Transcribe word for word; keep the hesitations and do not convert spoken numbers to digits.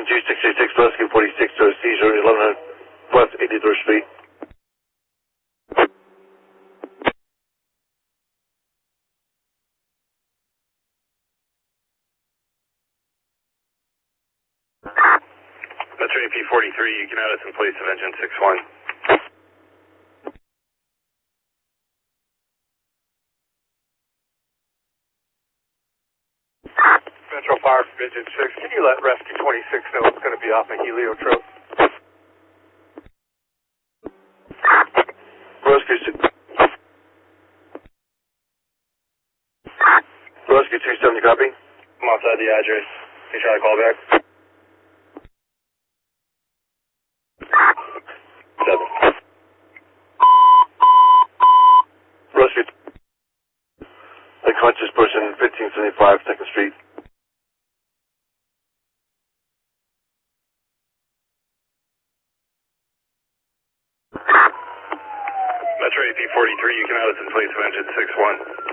two six six six, rescue forty-six to a seizure, eleven hundred West eighty-third Street. Metro A P forty-three, you can add us in place of engine six one. Metro Fire from engine six, can you let rescue twenty-six know it's going to be off a heliotrope? Rescue six. Rescue two seventy, copy. I'm outside the address. Can you try to call back? Seven. Rescue. Unconscious person, fifteen seventy-five, second Street. Metro A P forty-three, you can add us in place of engine six one.